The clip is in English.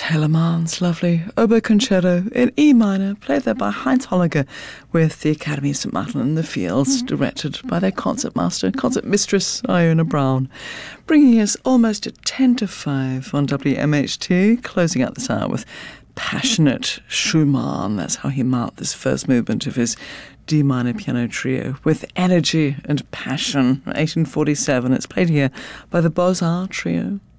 Telemann's lovely Oboe Concerto in E minor, played there by Heinz Holliger with the Academy of St Martin in the Fields, directed by their concertmaster, concert mistress Iona Brown. Bringing us almost at 10 to 5 on WMHT, closing out this hour with passionate Schumann. That's how he marked this first movement of his D minor piano trio, with energy and passion. 1847, it's played here by the Beaux-Arts Trio.